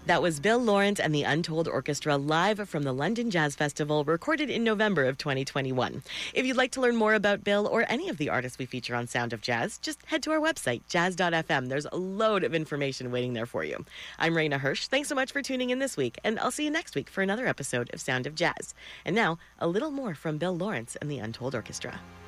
That was Bill Lawrence and the Untold Orchestra live from the London Jazz Festival, recorded in November of 2021. If you'd like to learn more about Bill or any of the artists we feature on Sound of Jazz, just head to our website, jazz.fm. There's a load of information waiting there for you. I'm Raina Hirsch. Thanks so much for tuning in this week, and I'll see you next week for another episode of Sound of Jazz. And now, a little more from Bill Lawrence and the Untold Orchestra.